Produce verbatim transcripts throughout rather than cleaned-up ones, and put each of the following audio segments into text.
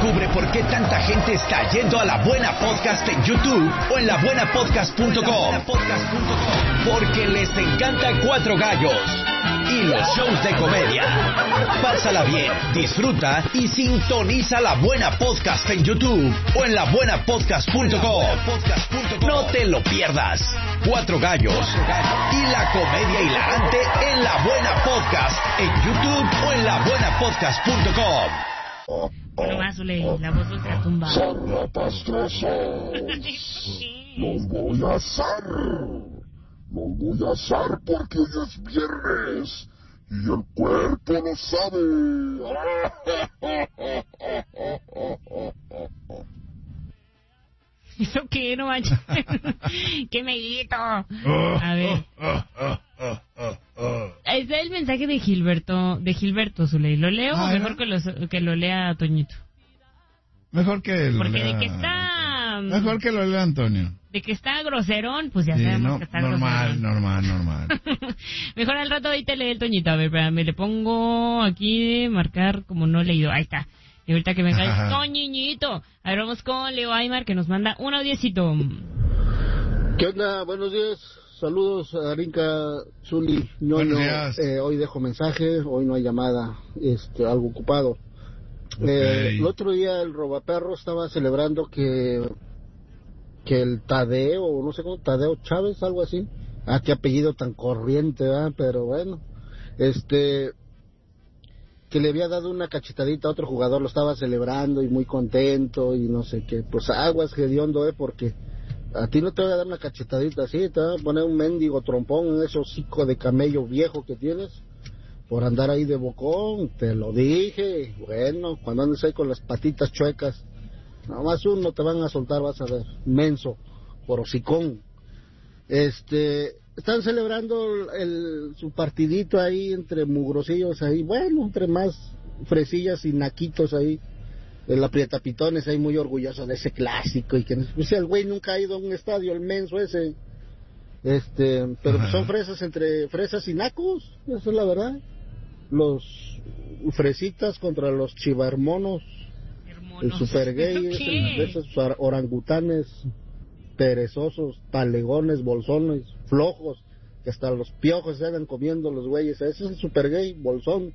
Descubre por qué tanta gente está yendo a La Buena Podcast en YouTube o en la buena podcast punto com. Porque les encanta Cuatro Gallos y los shows de comedia. Pásala bien, disfruta y sintoniza La Buena Podcast en YouTube o en la buena podcast punto com. No te lo pierdas. Cuatro Gallos y la comedia hilarante en La Buena Podcast en YouTube o en la buena podcast punto com. Bueno, más, Uley, la voz de Ultratumba. Los voy a asar. Los voy a asar porque hoy es viernes y el cuerpo lo sabe. ¿Eso qué? No manches. ¡Qué meguito! A ver. Está el mensaje de Gilberto, de Gilberto Zuley. ¿Lo leo ah, o mejor que lo, que lo lea Toñito? Mejor que lo Porque lea... de que está... Mejor que lo lea Antonio. De que está groserón, pues ya sí, sabemos no, que está normal, groserón. Normal, normal, Mejor al rato ahí te lee el Toñito. A ver, me le pongo aquí, marcar como no leído. Ahí está. Y ahorita que venga el Toñiñito. A ver, vamos con Leo Aymar que nos manda un audiecito. ¿Qué onda? Buenos días. Saludos a Arinka, Zuli, Ñoño. Eh, hoy dejo mensaje, hoy no hay llamada, este, algo ocupado. Okay. Eh, el otro día el Robaperro estaba celebrando que que el Tadeo, no sé cómo, Tadeo Chávez, algo así. Ah, qué apellido tan corriente, ¿verdad? Pero bueno, este, que le había dado una cachetadita a otro jugador, lo estaba celebrando y muy contento y no sé qué. Pues aguas, hediondo, ¿eh? Porque a ti no te voy a dar una cachetadita así, te voy a poner un mendigo trompón en ese hocico de camello viejo que tienes por andar ahí de bocón, te lo dije. Bueno, cuando andes ahí con las patitas chuecas, nada más uno te van a soltar, vas a ver, menso, por hocicón. Este, están celebrando el, su partidito ahí entre mugrosillos ahí, bueno, entre más fresillas y naquitos ahí. El aprietapitones ahí muy orgulloso de ese clásico y que, o sea, el güey nunca ha ido a un estadio, el menso ese, este, pero pues son fresas entre fresas y nacos, esa es la verdad. Los fresitas contra los chivarmonos, el super gay, esos orangutanes perezosos, talegones, bolsones, flojos, que hasta los piojos se andan comiendo los güeyes, ese es el super gay, bolsón.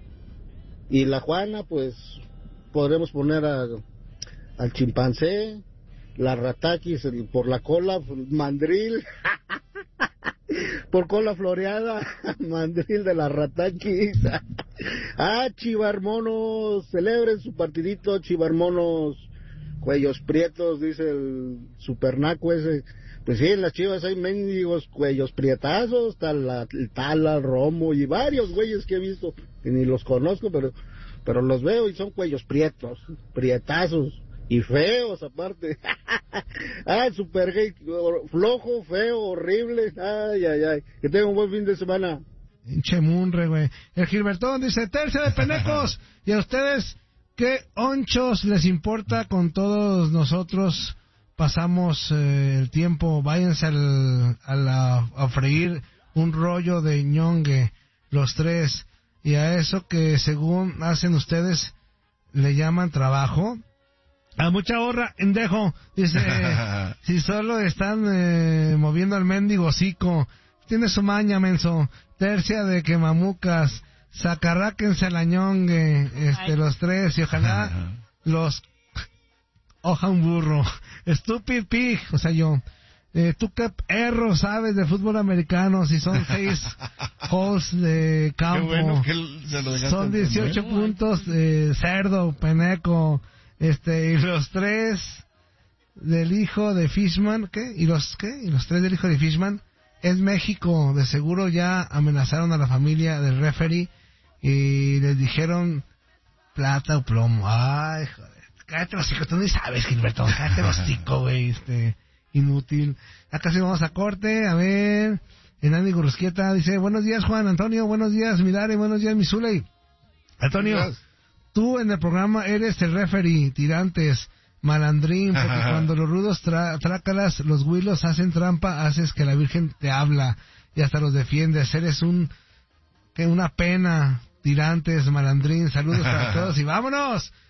Y la Juana, pues podremos poner a, al chimpancé, la rataquis por la cola, mandril, por cola floreada, mandril de la rataquis. Ah, chivarmonos, celebren su partidito, chivarmonos, cuellos prietos, dice el supernaco ese. Pues sí, en las Chivas hay mendigos cuellos prietazos, Tala, Tala, Romo y varios güeyes que he visto, que ni los conozco, pero pero los veo y son cuellos prietos, prietazos y feos aparte. Ah, super gay, flojo, feo, horrible. Ay, ay, ay. Que tengan un buen fin de semana. Pinche munre, güey. El Gilbertón dice, tercia de penecos. ¿Y a ustedes qué honchos les importa? Con todos nosotros pasamos eh, el tiempo. Váyanse al, a, la, a freír un rollo de ñongue, los tres. Y a eso que según hacen ustedes le llaman trabajo. A mucha horra, endejo. Dice, si solo están eh, moviendo al mendigo hocico, tiene su maña, menso. Tercia de quemamucas, sacarráquense la ñongue, este, Ay. los tres, y ojalá los oja un burro. Stupid pig, o sea yo. Eh, ¿Tú qué perro sabes de fútbol americano? Si son seis holes de campo, bueno son dieciocho puntos, eh, cerdo, peneco, este, y los tres del hijo de Fishman, ¿qué? ¿Y los qué? ¿Y los tres del hijo de Fishman? Es México, de seguro ya amenazaron a la familia del referee y les dijeron plata o plomo. Ay, joder, cállate los hocico, tú no sabes, Gilberto, cállate los hocico, güey, este... inútil. Acá sí vamos a corte, a ver. Enani Gurusquieta dice, buenos días Juan Antonio, buenos días Milare, buenos días Misuley. Antonio, tú en el programa eres el referee, tirantes, malandrín, porque Ajá. cuando los rudos tra- trácalas, los huilos hacen trampa, haces que la Virgen te habla y hasta los defiendes. Eres un, que una pena, tirantes, malandrín, saludos para todos y vámonos.